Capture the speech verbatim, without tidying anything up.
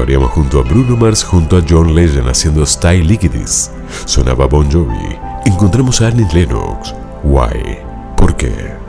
Acabaríamos junto a Bruno Mars, junto a John Legend haciendo Style Liquidis. Sonaba Bon Jovi. Encontramos a Annie Lennox. Why? ¿Por qué?